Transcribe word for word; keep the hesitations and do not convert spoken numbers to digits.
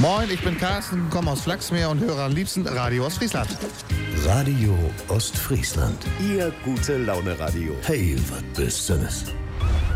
Moin, ich bin Carsten, komme aus Flachsmeer und höre am liebsten Radio Ostfriesland. Radio Ostfriesland. Ihr gute Laune Radio. Hey, was bist du?